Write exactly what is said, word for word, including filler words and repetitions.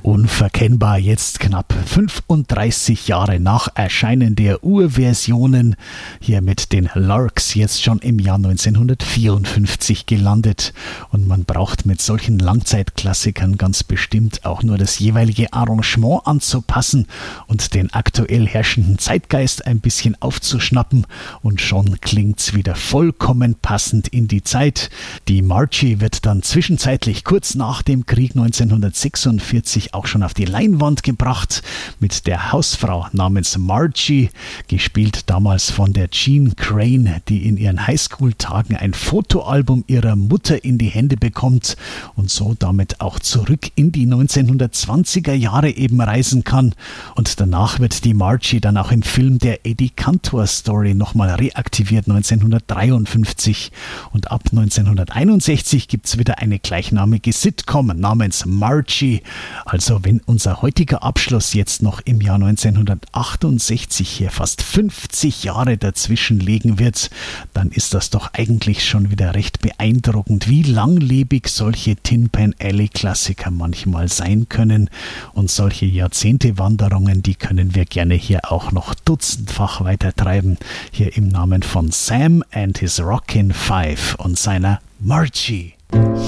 Unverkennbar jetzt knapp fünfunddreißig Jahre nach Erscheinen der Urversionen, hier mit den Larks jetzt schon im Jahr neunzehnhundertvierundfünfzig gelandet. Und man braucht mit solchen Langzeitklassikern ganz bestimmt auch nur das jeweilige Arrangement anzupassen und den aktuell herrschenden Zeitgeist ein bisschen aufzuschnappen, und schon klingt's wieder vollkommen passend in die Zeit. Die Margie wird dann zwischenzeitlich kurz nach dem Krieg neunzehnhundertsechsundvierzig auch schon auf die Leinwand gebracht mit der Hausfrau namens Margie, gespielt damals von der Jean Crane, die in ihren Highschool-Tagen ein Fotoalbum ihrer Mutter in die Hände bekommt und so damit auch zurück in die neunzehnhundertzwanziger Jahre eben reisen kann. Und danach wird die Margie dann auch im Film der Eddie Cantor Story nochmal reaktiviert neunzehnhundertdreiundfünfzig, und ab neunzehnhunderteinundsechzig gibt es wieder eine gleichnamige Sitcom namens Margie. Also wenn unser heutiger Abschluss jetzt noch im Jahr neunzehnhundertachtundsechzig hier fast fünfzig Jahre dazwischen liegen wird, dann ist das doch eigentlich schon wieder recht beeindruckend, wie langlebig solche Tin Pan Alley Klassiker manchmal sein können. Und solche Jahrzehntewanderungen, die können wir gerne hier auch noch dutzendfach weitertreiben. Hier im Namen von Sam and his Rockin' Five und seiner Margie.